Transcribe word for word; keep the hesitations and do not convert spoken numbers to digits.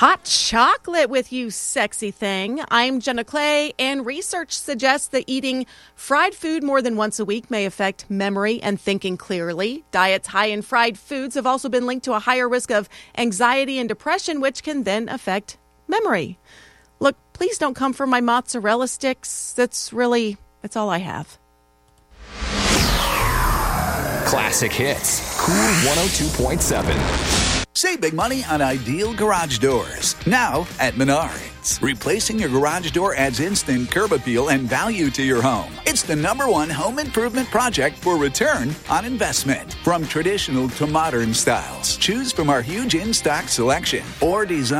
Hot chocolate with you, sexy thing. I'm Jenna Clay, and research suggests that eating fried food more than once a week may affect memory and thinking clearly. Diets high in fried foods have also been linked to a higher risk of anxiety and depression, which can then affect memory. Look, please don't come for my mozzarella sticks. That's really, that's all I have. Classic hits. Cool one oh two point seven. Save big money on ideal garage doors. Now at Menards. Replacing your garage door adds instant curb appeal and value to your home. It's the number one home improvement project for return on investment. From traditional to modern styles, choose from our huge in-stock selection or design.